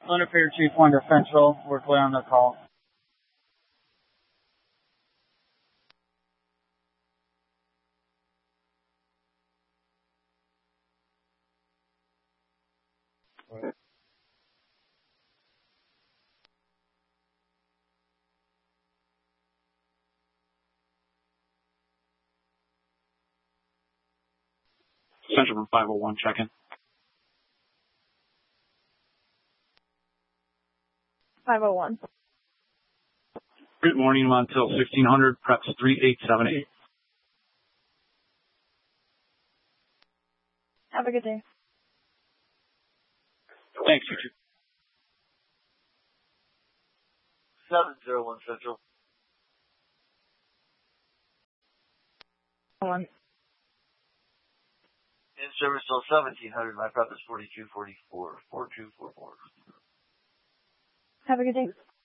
Thunder Pier 2 Pointer Central. We're clear on the call. Central from 501, check-in. 501. Good morning, Montel 1600, preps 3878. Have a good day. Thanks, you too. 701 Central. 1. In service till 1700. My prep is 4244. 4244. Have a good day.